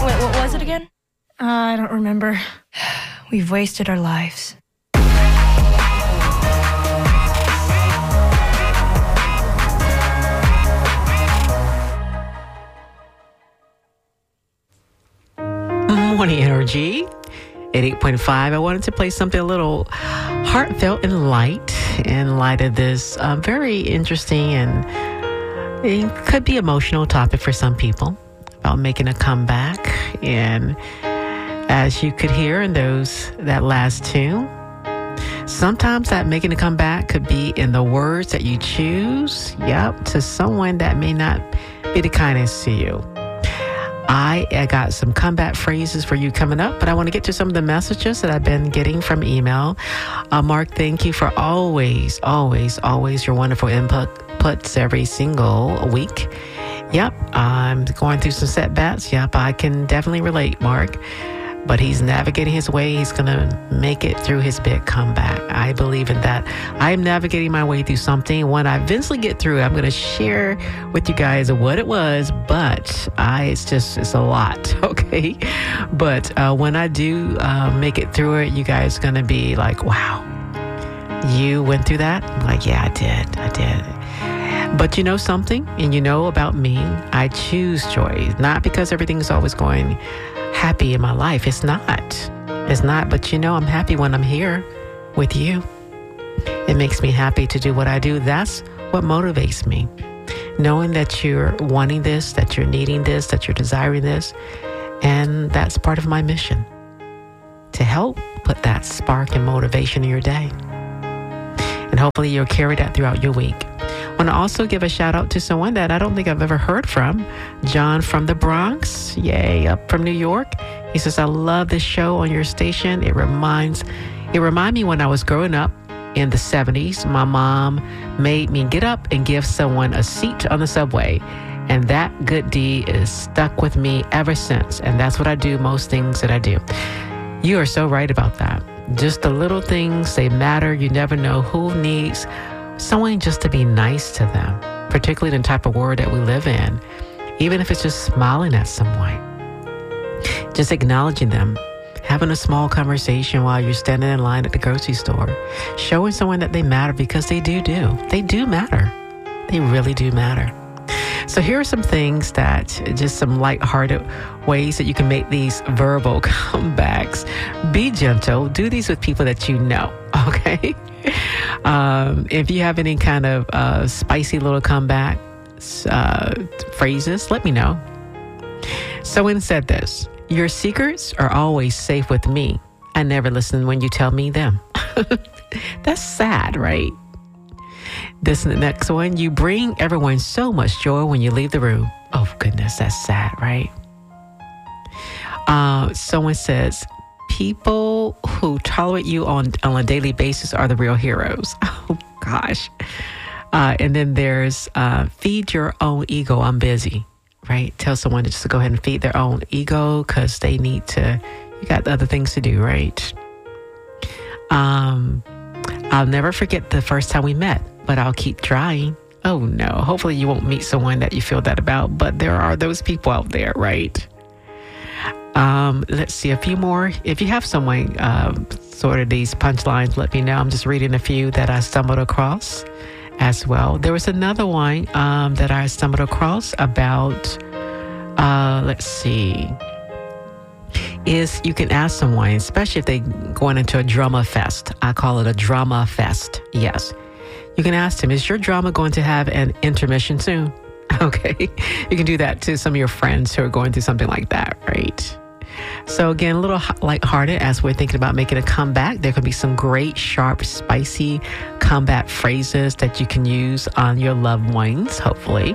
Wait, what was it again? I don't remember. We've wasted our lives. Morning Energy at 8.5. I wanted to play something a little heartfelt and light in light of this very interesting and it could be emotional topic for some people about making a comeback. And as you could hear in that last tune, sometimes that making a comeback could be in the words that you choose, to someone that may not be the kindest to you. I got some comeback phrases for you coming up, but I want to get to some of the messages that I've been getting from email. Mark, thank you for always your wonderful inputs every single week. I'm going through some setbacks. I can definitely relate, Mark. But he's navigating his way. He's going to make it through his big comeback. I believe in that. I'm navigating my way through something. When I eventually get through it, I'm going to share with you guys what it was. But it's a lot, okay? But when I do make it through it, you guys are going to be like, wow, you went through that? I'm like, yeah, I did. But you know something, and you know about me, I choose joy. Not because everything's always going happy in my life. It's not, but I'm happy when I'm here with you. It makes me happy to do what I do. That's what motivates me. Knowing that you're wanting this, that you're needing this, that you're desiring this. And that's part of my mission, to help put that spark and motivation in your day. And hopefully you'll carry that throughout your week. I want to also give a shout out to someone that I don't think I've ever heard from. John from the Bronx. Yay, up from New York. He says, I love this show on your station. It reminds me when I was growing up in the 70s. My mom made me get up and give someone a seat on the subway. And that good deed is stuck with me ever since. And that's what I do, most things that I do. You are so right about that. Just the little things, they matter. You never know who needs someone just to be nice to them, particularly in the type of world that we live in. Even if it's just smiling at someone, just acknowledging them, having a small conversation while you're standing in line at the grocery store, showing someone that they matter, because they do matter. They really do matter. So here are some things just some lighthearted ways that you can make these verbal comebacks. Be gentle. Do these with people that you know, okay? If you have any kind of spicy little comeback phrases, let me know. Someone said this: your secrets are always safe with me. I never listen when you tell me them. That's sad, right? This is the next one. You bring everyone so much joy when you leave the room. Oh, goodness, that's sad, right? Someone says, people who tolerate you on a daily basis are the real heroes. Oh, gosh. And then there's feed your own ego. I'm busy, right? Tell someone to just go ahead and feed their own ego because they need to, you got other things to do, right? I'll never forget the first time we met, but I'll keep trying. Oh, no. Hopefully you won't meet someone that you feel that about, but there are those people out there, right? Let's see, a few more. If you have someone, sort of these punchlines, let me know. I'm just reading a few that I stumbled across as well. There was another one that I stumbled across about, let's see, is you can ask someone, especially if they're going into a drama fest. I call it a drama fest. Yes. You can ask them, is your drama going to have an intermission soon? Okay. You can do that to some of your friends who are going through something like that, right? So again, a little lighthearted as we're thinking about making a comeback. There could be some great, sharp, spicy comeback phrases that you can use on your loved ones, hopefully.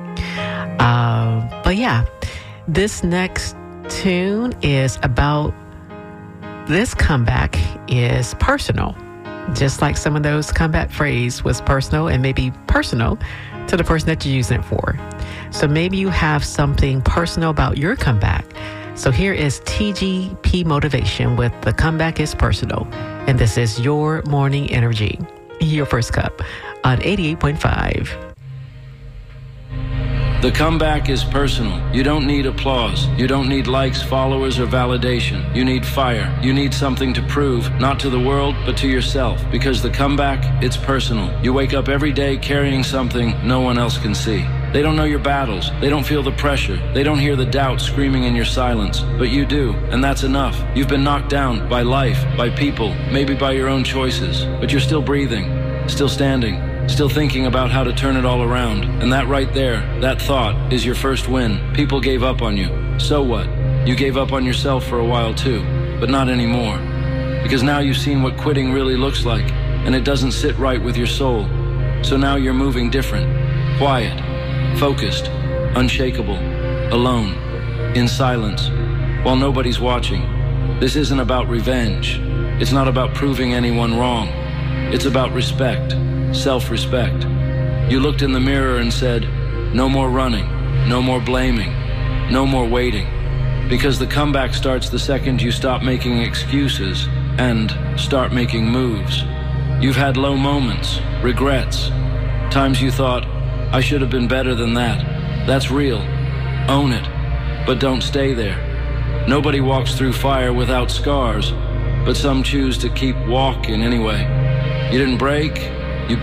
But yeah, this next tune is about, this comeback is personal. Just like some of those comeback phrase was personal and maybe personal to the person that you're using it for. So maybe you have something personal about your comeback. So here is TGP Motivation with The Comeback is Personal. And this is your morning energy. Your first cup on 88.5. The comeback is personal. You don't need applause. You don't need likes, followers, or validation. You need fire. You need something to prove, not to the world, but to yourself. Because the comeback, it's personal. You wake up every day carrying something no one else can see. They don't know your battles. They don't feel the pressure. They don't hear the doubt screaming in your silence. But you do, and that's enough. You've been knocked down by life, by people, maybe by your own choices. But you're still breathing, still standing, still thinking about how to turn it all around. And that right there, that thought, is your first win. People gave up on you. So what? You gave up on yourself for a while too, but not anymore. Because now you've seen what quitting really looks like, and it doesn't sit right with your soul. So now you're moving different. Quiet, focused, unshakable, alone, in silence, while nobody's watching. This isn't about revenge. It's not about proving anyone wrong. It's about respect. Self-respect. You looked in the mirror and said, no more running, no more blaming, no more waiting. Because the comeback starts the second you stop making excuses and start making moves. You've had low moments, regrets, times you thought, I should have been better than that. That's real. Own it. But don't stay there. Nobody walks through fire without scars, but some choose to keep walking anyway. You didn't break. You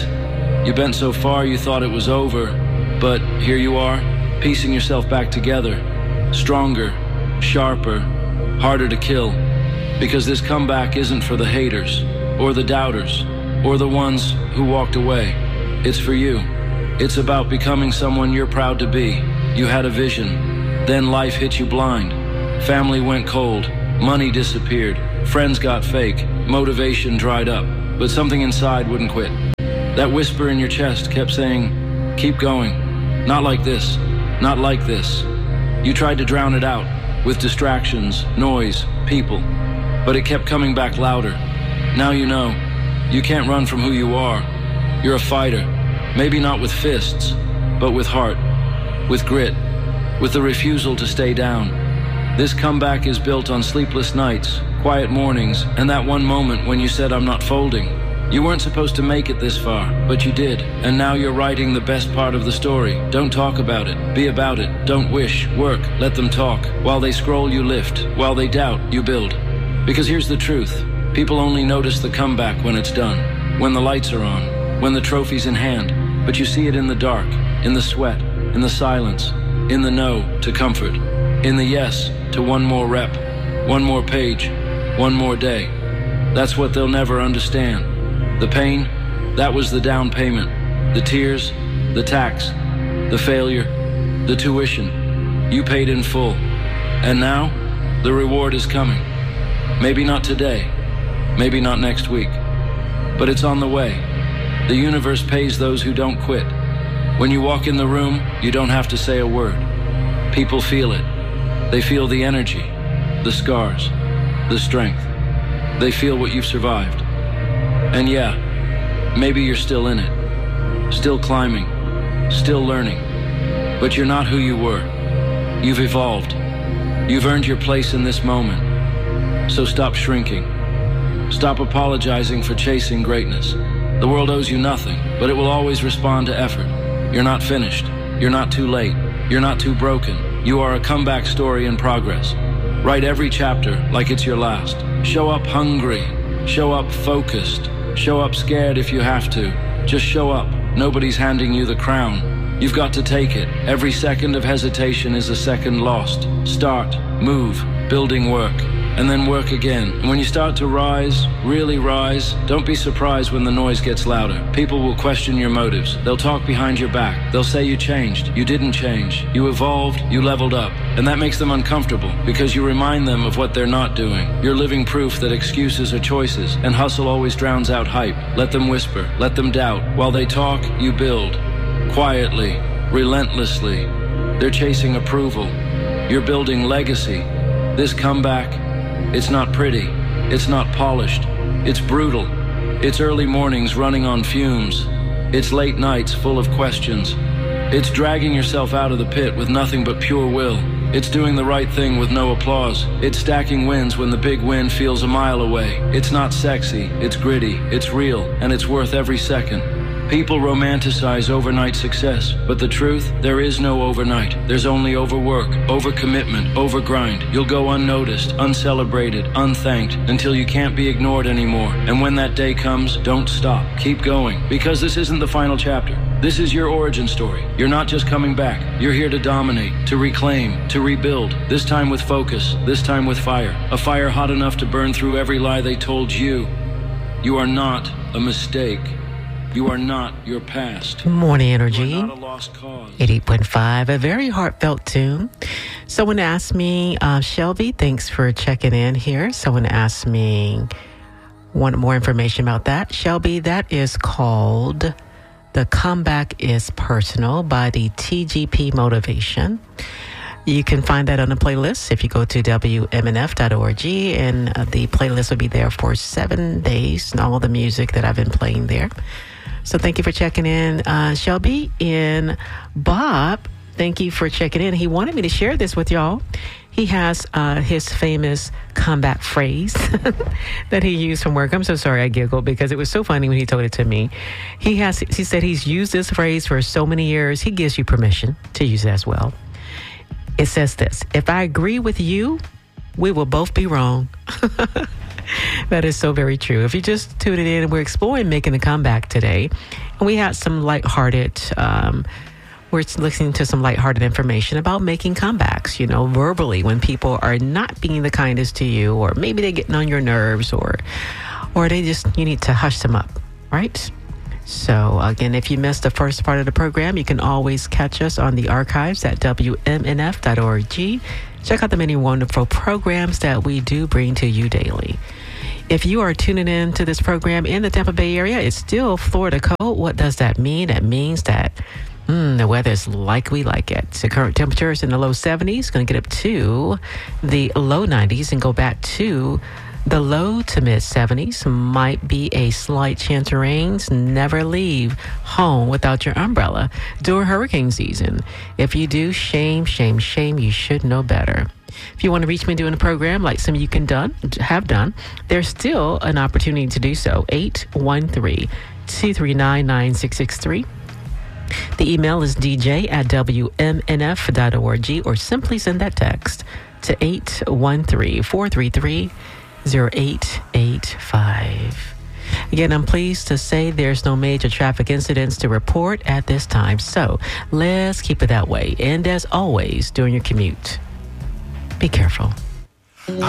bent so far you thought it was over, but here you are, piecing yourself back together, stronger, sharper, harder to kill, because this comeback isn't for the haters, or the doubters, or the ones who walked away. It's for you. It's about becoming someone you're proud to be. You had a vision, then life hit you blind. Family went cold, money disappeared, friends got fake, motivation dried up. But something inside wouldn't quit. That whisper in your chest kept saying, keep going. Not like this. Not like this. You tried to drown it out with distractions, noise, people. But it kept coming back louder. Now you know. You can't run from who you are. You're a fighter. Maybe not with fists, but with heart, with grit, with the refusal to stay down. This comeback is built on sleepless nights, quiet mornings, and that one moment when you said, I'm not folding. You weren't supposed to make it this far, but you did. And now you're writing the best part of the story. Don't talk about it. Be about it. Don't wish. Work. Let them talk. While they scroll, you lift. While they doubt, you build. Because here's the truth. People only notice the comeback when it's done, when the lights are on, when the trophy's in hand. But you see it in the dark, in the sweat, in the silence, in the no to comfort, in the yes to one more rep, one more page, one more day. That's what they'll never understand. The pain, that was the down payment. The tears, the tax, the failure, the tuition. You paid in full. And now, the reward is coming. Maybe not today, maybe not next week, but it's on the way. The universe pays those who don't quit. When you walk in the room, you don't have to say a word. People feel it. They feel the energy, the scars, the strength. They feel what you've survived. And yeah, maybe you're still in it, still climbing, still learning, but you're not who you were. You've evolved. You've earned your place in this moment. So stop shrinking. Stop apologizing for chasing greatness. The world owes you nothing, but it will always respond to effort. You're not finished. You're not too late. You're not too broken. You are a comeback story in progress. Write every chapter like it's your last. Show up hungry. Show up focused. Show up scared if you have to. Just show up. Nobody's handing you the crown. You've got to take it. Every second of hesitation is a second lost. Start, move, building work, and then work again. And when you start to rise, really rise, don't be surprised when the noise gets louder. People will question your motives. They'll talk behind your back. They'll say you changed. You didn't change. You evolved. You leveled up. And that makes them uncomfortable because you remind them of what they're not doing. You're living proof that excuses are choices, and hustle always drowns out hype. Let them whisper. Let them doubt. While they talk, you build. Quietly, relentlessly. They're chasing approval. You're building legacy. This comeback, it's not pretty. It's not polished. It's brutal. It's early mornings running on fumes. It's late nights full of questions. It's dragging yourself out of the pit with nothing but pure will. It's doing the right thing with no applause. It's stacking wins when the big win feels a mile away. It's not sexy. It's gritty. It's real. And it's worth every second. People romanticize overnight success, but the truth, there is no overnight. There's only overwork, overcommitment, overgrind. You'll go unnoticed, uncelebrated, unthanked, until you can't be ignored anymore. And when that day comes, don't stop. Keep going, because this isn't the final chapter. This is your origin story. You're not just coming back. You're here to dominate, to reclaim, to rebuild. This time with focus, this time with fire. A fire hot enough to burn through every lie they told you. You are not a mistake. You are not your past. Morning Energy, You are not a lost cause. 88.5, a very heartfelt tune. Someone asked me, Shelby, thanks for checking in here. Someone asked me, want more information about that. Shelby, that is called The Comeback is Personal by the TGP Motivation. You can find that on the playlist if you go to WMNF.org, and the playlist will be there for 7 days and all the music that I've been playing there. So thank you for checking in, Shelby. And Bob, thank you for checking in. He wanted me to share this with y'all. He has his famous comeback phrase that he used from work. I'm so sorry I giggled because it was so funny when he told it to me. He said he's used this phrase for so many years. He gives you permission to use it as well. It says this: if I agree with you, we will both be wrong. That is so very true. If you just tuned it in, we're exploring making a comeback today. And we had some lighthearted, we're listening to some lighthearted information about making comebacks, you know, verbally when people are not being the kindest to you, or maybe they're getting on your nerves, or they just, you need to hush them up, right? So again, if you missed the first part of the program, you can always catch us on the archives at WMNF.org. Check out the many wonderful programs that we do bring to you daily. If you are tuning in to this program in the Tampa Bay area, it's still Florida cold. What does that mean? That means that the weather is like we like it. The current temperature is in the low 70s, going to get up to the low 90s and go back to the low to mid 70s. Might be a slight chance of rains. Never leave home without your umbrella during hurricane season. If you do, shame, shame, shame. You should know better. If you want to reach me during the program, like some of you have done, there's still an opportunity to do so. 813-239-9663. The email is dj@wmnf.org, or simply send that text to 813-433-0885. Again, I'm pleased to say there's no major traffic incidents to report at this time, so let's keep it that way. And as always, during your commute, be careful.